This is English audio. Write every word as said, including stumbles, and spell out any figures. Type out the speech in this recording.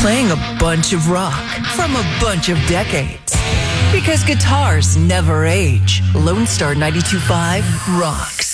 playing a bunch of rock from a bunch of decades. Because guitars never age. Lone Star ninety-two point five rocks.